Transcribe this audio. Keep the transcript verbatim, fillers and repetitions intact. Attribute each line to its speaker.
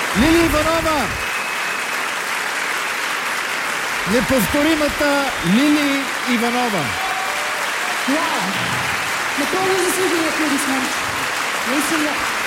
Speaker 1: Лили Иванова! Неповторимата Лили Иванова!
Speaker 2: Wow! Напълно заслужени аплодисменти. Наистина.